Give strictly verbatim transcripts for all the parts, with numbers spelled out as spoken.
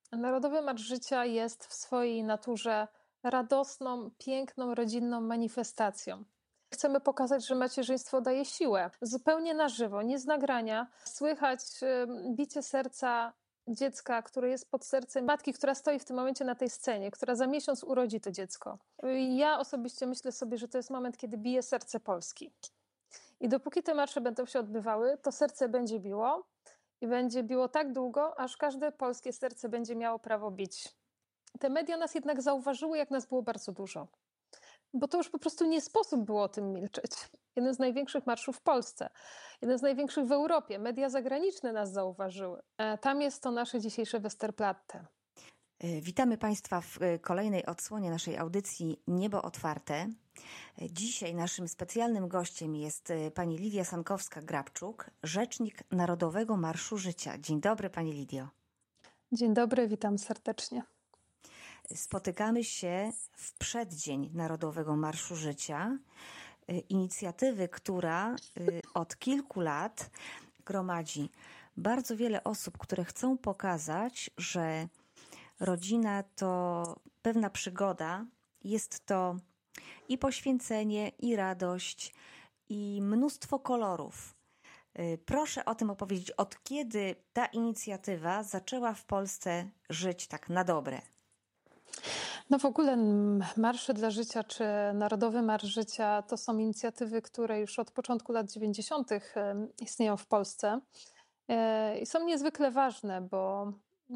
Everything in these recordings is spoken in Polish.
Narodowy Marsz Życia jest w swojej naturze radosną, piękną, rodzinną manifestacją. Chcemy pokazać, że macierzyństwo daje siłę. Zupełnie na żywo, nie z nagrania. Słychać bicie serca dziecka, które jest pod sercem matki, która stoi w tym momencie na tej scenie, która za miesiąc urodzi to dziecko. Ja osobiście myślę sobie, że to jest moment, kiedy bije serce Polski. I dopóki te marsze będą się odbywały, to serce będzie biło i będzie biło tak długo, aż każde polskie serce będzie miało prawo bić. Te media nas jednak zauważyły, jak nas było bardzo dużo. Bo to już po prostu nie sposób było o tym milczeć. Jeden z największych marszów w Polsce, jeden z największych w Europie. Media zagraniczne nas zauważyły. Tam jest to nasze dzisiejsze Westerplatte. Witamy Państwa w kolejnej odsłonie naszej audycji Niebo Otwarte. Dzisiaj naszym specjalnym gościem jest pani Lidia Sankowska-Grabczuk, rzecznik Narodowego Marszu Życia. Dzień dobry, pani Lidio. Dzień dobry, witam serdecznie. Spotykamy się w przeddzień Narodowego Marszu Życia, inicjatywy, która od kilku lat gromadzi bardzo wiele osób, które chcą pokazać, że rodzina to pewna przygoda, jest to i poświęcenie, i radość, i mnóstwo kolorów. Proszę o tym opowiedzieć, od kiedy ta inicjatywa zaczęła w Polsce żyć tak na dobre? No w ogóle Marsze dla Życia czy Narodowy Marsz Życia to są inicjatywy, które już od początku lat dziewięćdziesiątych istnieją w Polsce i są niezwykle ważne, bo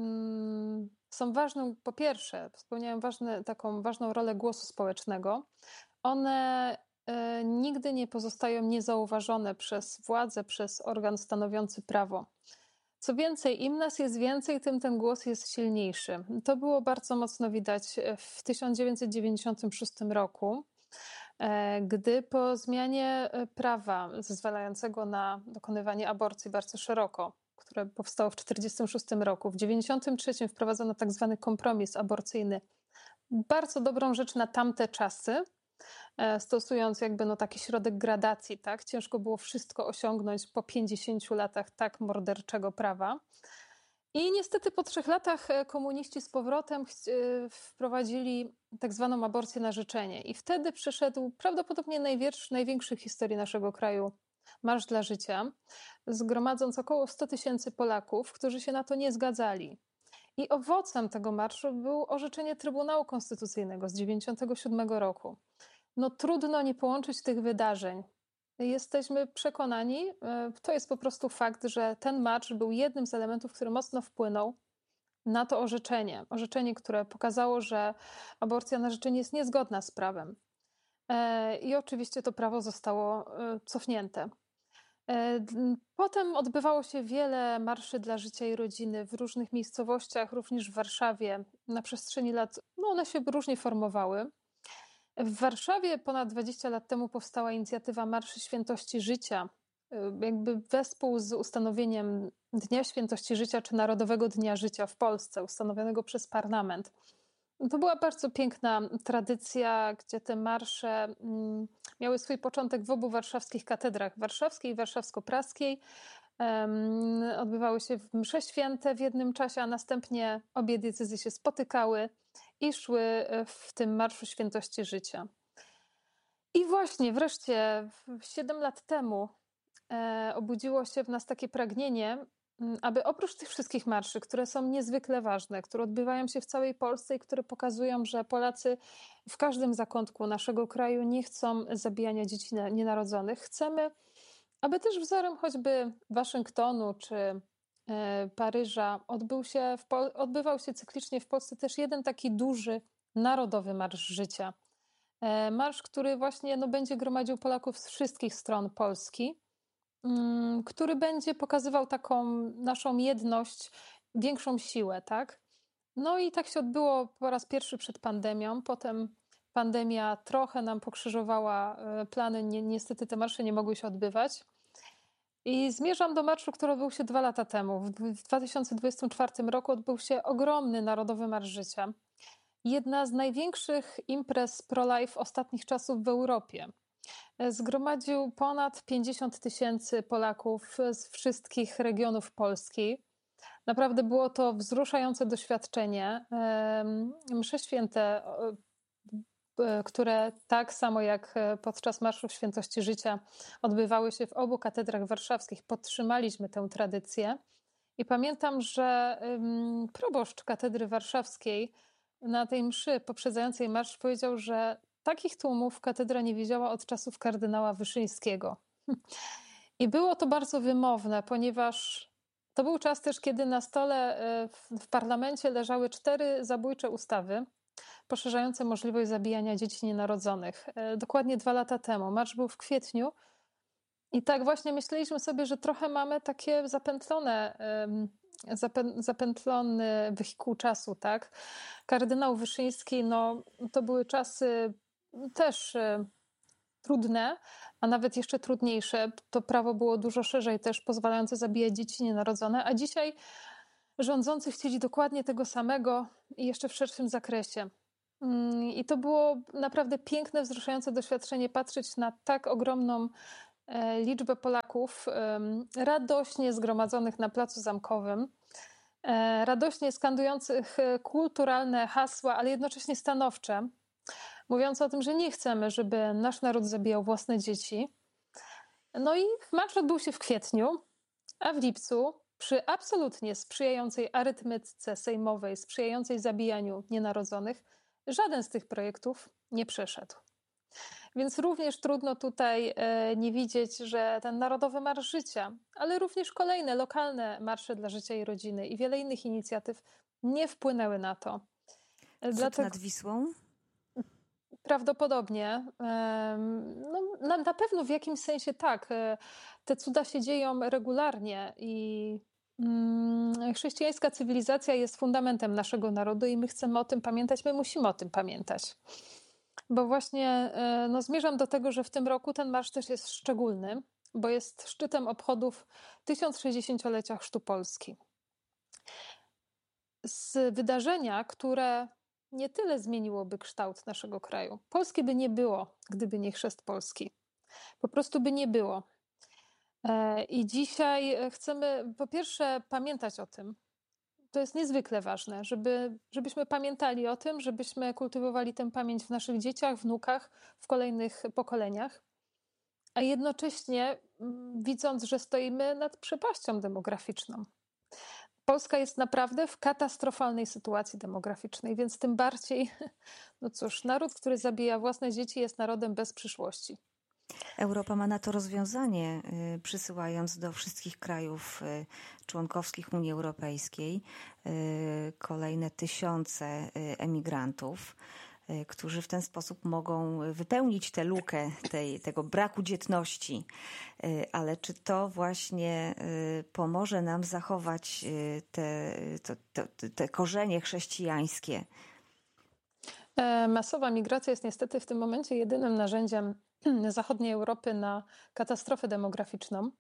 są ważne, po pierwsze, spełniają ważne, taką ważną rolę głosu społecznego. One nigdy nie pozostają niezauważone przez władzę, przez organ stanowiący prawo. Co więcej, im nas jest więcej, tym ten głos jest silniejszy. To było bardzo mocno widać w tysiąc dziewięćset dziewięćdziesiątym szóstym roku, gdy po zmianie prawa zezwalającego na dokonywanie aborcji bardzo szeroko, które powstało w tysiąc dziewięćset czterdziestym szóstym roku, w tysiąc dziewięćset dziewięćdziesiątym trzecim wprowadzono tak zwany kompromis aborcyjny. Bardzo dobrą rzecz na tamte czasy, stosując jakby no taki środek gradacji, tak? Ciężko było wszystko osiągnąć po pięćdziesięciu latach tak morderczego prawa. I niestety po trzech latach komuniści z powrotem wprowadzili tak zwaną aborcję na życzenie. I wtedy przyszedł prawdopodobnie największy, największy w historii naszego kraju Marsz dla Życia, zgromadząc około sto tysięcy Polaków, którzy się na to nie zgadzali. I owocem tego marszu było orzeczenie Trybunału Konstytucyjnego z tysiąc dziewięćset dziewięćdziesiątego siódmego roku. No trudno nie połączyć tych wydarzeń. Jesteśmy przekonani, to jest po prostu fakt, że ten marsz był jednym z elementów, który mocno wpłynął na to orzeczenie. Orzeczenie, które pokazało, że aborcja na życzenie jest niezgodna z prawem. I oczywiście to prawo zostało cofnięte. Potem odbywało się wiele marszy dla życia i rodziny w różnych miejscowościach, również w Warszawie. Na przestrzeni lat no one się różnie formowały. W Warszawie ponad dwadzieścia lat temu powstała inicjatywa Marszy Świętości Życia, jakby wespół z ustanowieniem Dnia Świętości Życia czy Narodowego Dnia Życia w Polsce, ustanowionego przez parlament. To była bardzo piękna tradycja, gdzie te marsze miały swój początek w obu warszawskich katedrach, warszawskiej i warszawsko-praskiej. Odbywały się w msze święte w jednym czasie, a następnie obie diecezje się spotykały i szły w tym Marszu Świętości Życia. I właśnie wreszcie siedem lat temu obudziło się w nas takie pragnienie, aby oprócz tych wszystkich marszy, które są niezwykle ważne, które odbywają się w całej Polsce i które pokazują, że Polacy w każdym zakątku naszego kraju nie chcą zabijania dzieci nienarodzonych, chcemy, aby też wzorem choćby Waszyngtonu czy Paryża odbył się w Pol- odbywał się cyklicznie w Polsce też jeden taki duży Narodowy Marsz Życia. Marsz, który właśnie no, będzie gromadził Polaków z wszystkich stron Polski, który będzie pokazywał taką naszą jedność, większą siłę, tak? No i tak się odbyło po raz pierwszy przed pandemią, potem pandemia trochę nam pokrzyżowała plany, Ni- niestety te marsze nie mogły się odbywać. I zmierzam do marszu, który odbył się dwa lata temu. W dwa tysiące dwudziestym czwartym roku odbył się ogromny Narodowy Marsz Życia. Jedna z największych imprez pro-life ostatnich czasów w Europie. Zgromadził ponad pięćdziesiąt tysięcy Polaków z wszystkich regionów Polski. Naprawdę było to wzruszające doświadczenie. Msze święte, które tak samo jak podczas Marszu Świętości Życia odbywały się w obu katedrach warszawskich, podtrzymaliśmy tę tradycję. I pamiętam, że proboszcz katedry warszawskiej na tej mszy poprzedzającej marsz powiedział, że takich tłumów katedra nie widziała od czasów kardynała Wyszyńskiego. I było to bardzo wymowne, ponieważ to był czas też, kiedy na stole w parlamencie leżały cztery zabójcze ustawy poszerzające możliwość zabijania dzieci nienarodzonych. Dokładnie dwa lata temu. Marsz był w kwietniu i tak właśnie myśleliśmy sobie, że trochę mamy takie zapętlone, zapętlony wehikuł czasu, tak? Kardynał Wyszyński, no to były czasy też trudne, a nawet jeszcze trudniejsze. To prawo było dużo szerzej też pozwalające zabijać dzieci nienarodzone, a dzisiaj rządzący chcieli dokładnie tego samego i jeszcze w szerszym zakresie. I to było naprawdę piękne, wzruszające doświadczenie patrzeć na tak ogromną liczbę Polaków radośnie zgromadzonych na Placu Zamkowym, radośnie skandujących kulturalne hasła, ale jednocześnie stanowcze, mówiąc o tym, że nie chcemy, żeby nasz naród zabijał własne dzieci. No i marsz odbył się w kwietniu, a w lipcu przy absolutnie sprzyjającej arytmetce sejmowej, sprzyjającej zabijaniu nienarodzonych, żaden z tych projektów nie przeszedł. Więc również trudno tutaj nie widzieć, że ten Narodowy Marsz Życia, ale również kolejne lokalne marsze dla życia i rodziny i wiele innych inicjatyw nie wpłynęły na to. Cud Dlatego... nad Wisłą? Prawdopodobnie. No, na, na pewno w jakimś sensie tak. Te cuda się dzieją regularnie i mm, chrześcijańska cywilizacja jest fundamentem naszego narodu i my chcemy o tym pamiętać, my musimy o tym pamiętać. Bo właśnie no, zmierzam do tego, że w tym roku ten marsz też jest szczególny, bo jest szczytem obchodów tysiąc sześćdziesięciolecia chrztu Polski. Z wydarzenia, które nie tyle zmieniłoby kształt naszego kraju. Polski by nie było, gdyby nie chrzest Polski. Po prostu by nie było. I dzisiaj chcemy po pierwsze pamiętać o tym. To jest niezwykle ważne, żeby, żebyśmy pamiętali o tym, żebyśmy kultywowali tę pamięć w naszych dzieciach, wnukach, w kolejnych pokoleniach. A jednocześnie widząc, że stoimy nad przepaścią demograficzną. Polska jest naprawdę w katastrofalnej sytuacji demograficznej, więc tym bardziej, no cóż, naród, który zabija własne dzieci, jest narodem bez przyszłości. Europa ma na to rozwiązanie, przysyłając do wszystkich krajów członkowskich Unii Europejskiej kolejne tysiące emigrantów, którzy w ten sposób mogą wypełnić tę lukę tej, tego braku dzietności. Ale czy to właśnie pomoże nam zachować te, te, te, te korzenie chrześcijańskie? Masowa migracja jest niestety w tym momencie jedynym narzędziem zachodniej Europy na katastrofę demograficzną.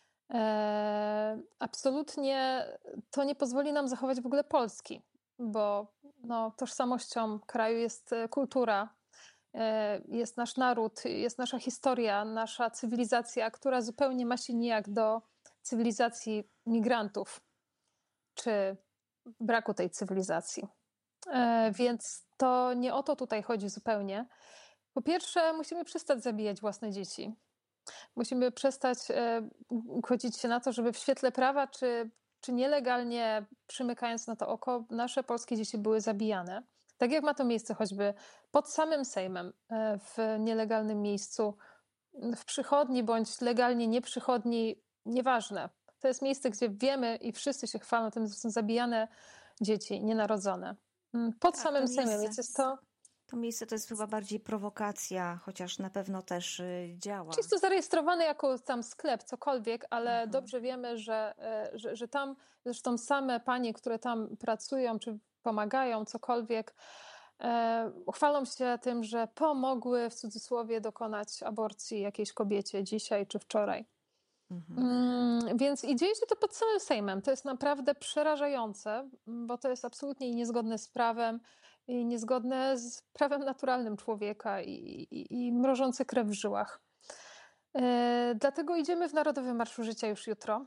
Absolutnie to nie pozwoli nam zachować w ogóle Polski, bo no, tożsamością kraju jest kultura, jest nasz naród, jest nasza historia, nasza cywilizacja, która zupełnie ma się nijak do cywilizacji migrantów, czy braku tej cywilizacji. Więc to nie o to tutaj chodzi zupełnie. Po pierwsze, musimy przestać zabijać własne dzieci. Musimy przestać godzić się na to, żeby w świetle prawa, czy, czy nielegalnie, przymykając na to oko, nasze polskie dzieci były zabijane. Tak jak ma to miejsce choćby pod samym Sejmem, w nielegalnym miejscu, w przychodni bądź legalnie nie przychodni, nieważne. To jest miejsce, gdzie wiemy i wszyscy się chwalą tym, że są zabijane dzieci nienarodzone. Pod tak, samym Sejmem, więc jest to... To miejsce to jest chyba bardziej prowokacja, chociaż na pewno też działa. Jest to zarejestrowane jako tam sklep, cokolwiek, ale mhm. dobrze wiemy, że, że, że tam zresztą same panie, które tam pracują, czy pomagają, cokolwiek, e, chwalą się tym, że pomogły w cudzysłowie dokonać aborcji jakiejś kobiecie dzisiaj czy wczoraj. Mhm. Mm, więc i dzieje się to pod samym Sejmem. To jest naprawdę przerażające, bo to jest absolutnie niezgodne z prawem i niezgodne z prawem naturalnym człowieka i, i, i mrożące krew w żyłach. E, dlatego idziemy w Narodowy Marszu Życia już jutro.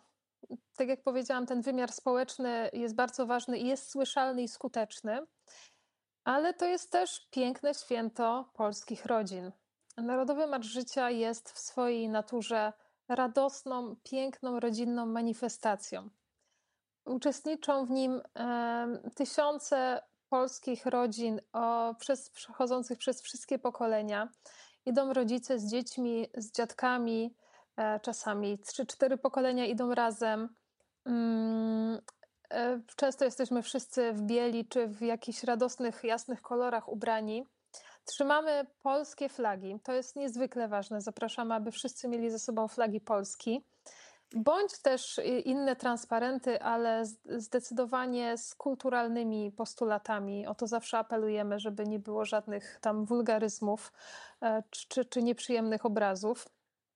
tak jak powiedziałam, ten wymiar społeczny jest bardzo ważny i jest słyszalny i skuteczny, ale to jest też piękne święto polskich rodzin. Narodowy Marsz Życia jest w swojej naturze radosną, piękną, rodzinną manifestacją. Uczestniczą w nim e, tysiące polskich rodzin o, przez, przechodzących przez wszystkie pokolenia. Idą rodzice z dziećmi, z dziadkami, e, czasami trzy, cztery pokolenia idą razem. Mm, e, często jesteśmy wszyscy w bieli czy w jakichś radosnych, jasnych kolorach ubrani. Trzymamy polskie flagi. To jest niezwykle ważne. Zapraszamy, aby wszyscy mieli ze sobą flagi Polski. Bądź też inne transparenty, ale zdecydowanie z kulturalnymi postulatami. O to zawsze apelujemy, żeby nie było żadnych tam wulgaryzmów czy, czy, czy nieprzyjemnych obrazów.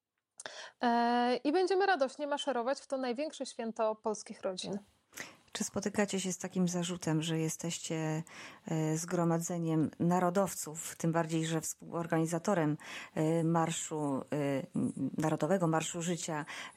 I będziemy radośnie maszerować w to największe święto polskich rodzin. Czy spotykacie się z takim zarzutem, że jesteście zgromadzeniem narodowców, tym bardziej, że współorganizatorem marszu, Narodowego Marszu Życia